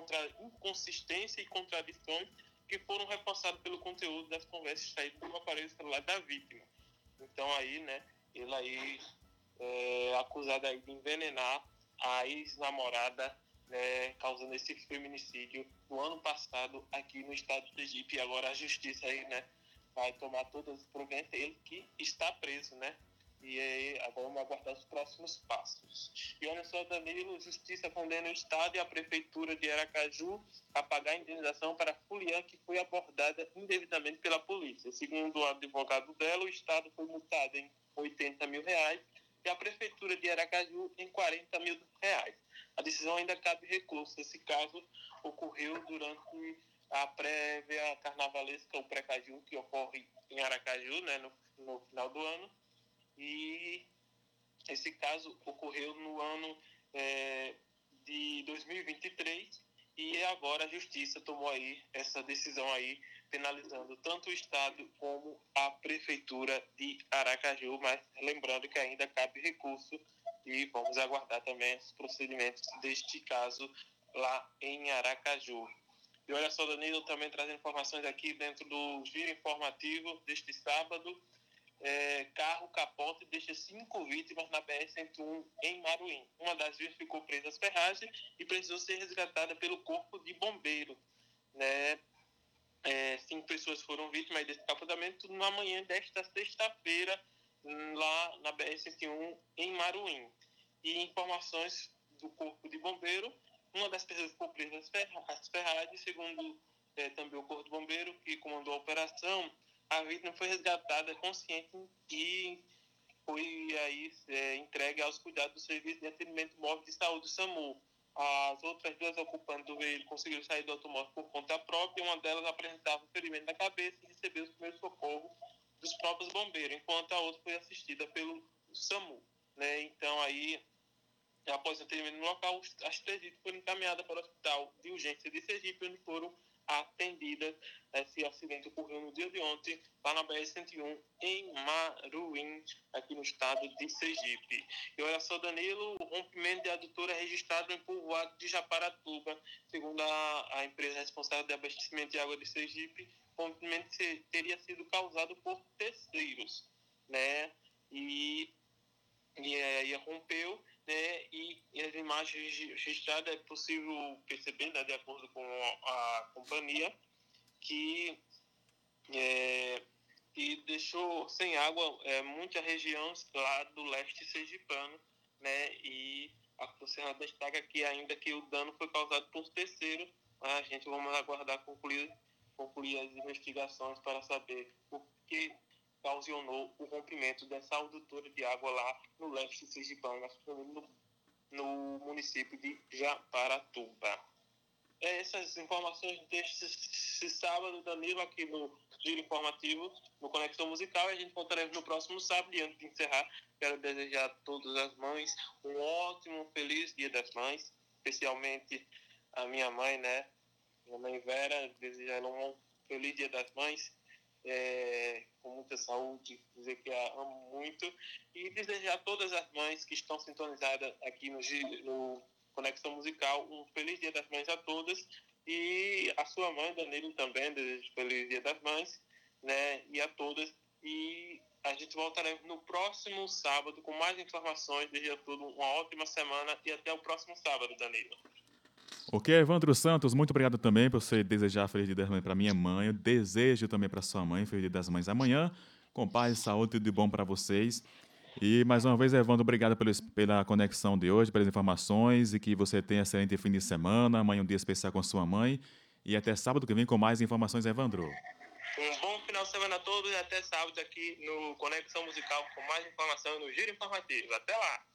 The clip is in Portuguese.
encontrar inconsistência e contradições que foram reforçadas pelo conteúdo das conversas extraídas do aparelho celular da vítima. Então aí, né, ele aí é acusado aí de envenenar a ex-namorada, né, causando esse feminicídio no ano passado aqui no estado de Sergipe. E agora a justiça aí, né, vai tomar todas as providências, ele que está preso, né? E aí, agora vamos aguardar os próximos passos. E olha só, Danilo, justiça condena o Estado e a Prefeitura de Aracaju a pagar a indenização para a Fulian, que foi abordada indevidamente pela polícia. Segundo o advogado dela, o Estado foi multado em R$ 80 mil e a Prefeitura de Aracaju em R$ 40 mil. A decisão ainda cabe recurso. Esse caso ocorreu durante a prévia carnavalesca, o Precaju, que ocorre em Aracaju, né, no final do ano. E esse caso ocorreu no ano de 2023 e agora a Justiça tomou aí essa decisão aí, penalizando tanto o Estado como a Prefeitura de Aracaju, mas lembrando que ainda cabe recurso e vamos aguardar também os procedimentos deste caso lá em Aracaju. E olha só, Danilo, também trazendo informações aqui dentro do giro informativo deste sábado. Carro capota e deixa 5 vítimas na BR-101 em Maruim. Uma das vítimas ficou presa às ferragens e precisou ser resgatada pelo Corpo de Bombeiro, né? 5 pessoas foram vítimas desse capotamento na manhã desta sexta-feira, lá na BR-101 em Maruim. E informações do Corpo de Bombeiro, uma das pessoas ficou presa às ferragens, segundo também o Corpo de Bombeiro, que comandou a operação. A vítima foi resgatada consciente e foi aí entregue aos cuidados do Serviço de Atendimento Móvel de Saúde, SAMU. As outras duas ocupantes do veículo conseguiram sair do automóvel por conta própria. Uma delas apresentava um ferimento na cabeça e recebeu os primeiros socorros dos próprios bombeiros, enquanto a outra foi assistida pelo SAMU, né? Então aí, após o atendimento no local, as 3 vítimas foram encaminhadas para o Hospital de Urgência de Sergipe, onde foram atendidas. Esse acidente ocorreu no dia de ontem, lá na BR-101, em Maruim, aqui no estado de Sergipe. E olha só, Danilo, o rompimento de adutora é registrado em povoado de Japaratuba. Segundo a empresa responsável de abastecimento de água de Sergipe, o rompimento teria sido causado por terceiros, né? E aí rompeu, né, e as imagens registradas é possível perceber, né, de acordo com a companhia, que deixou sem água muitas regiões lá do leste sergipano, né, e a funcionária destaca que ainda que o dano foi causado por terceiro, a gente vamos aguardar concluir as investigações para saber o que ocasionou o rompimento dessa adutora de água lá no leste sergipano, no município de Japaratuba. Essas informações deste sábado, Danilo, aqui no Giro Informativo, no Conexão Musical, e a gente voltaremos no próximo sábado. E antes de encerrar, quero desejar a todas as mães um ótimo, feliz Dia das Mães, especialmente a minha mãe, né? Minha mãe Vera, desejar ela um feliz Dia das Mães, com muita saúde, dizer que a amo muito, e desejar a todas as mães que estão sintonizadas aqui no Conexão Musical um feliz Dia das Mães a todas, e a sua mãe, Danilo, também desejo feliz Dia das Mães, né, e a todas, e a gente voltará no próximo sábado com mais informações. Desejo a todos uma ótima semana e até o próximo sábado, Danilo. Ok, Evandro Santos, muito obrigado também por você desejar Feliz Dia das Mães para minha mãe. Eu desejo também para sua mãe Feliz Dia das Mães amanhã. Com paz, saúde e tudo de bom para vocês. E mais uma vez, Evandro, obrigado pela conexão de hoje, pelas informações e que você tenha excelente fim de semana. Amanhã é um dia especial com sua mãe. E até sábado que vem com mais informações, Evandro. Um bom final de semana a todos e até sábado aqui no Conexão Musical com mais informação no Giro Informativo. Até lá!